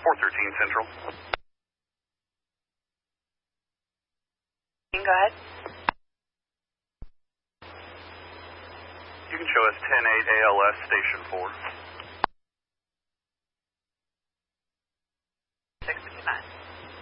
413 Central. Go ahead. You can show us 10-8 ALS, Station 4. 659.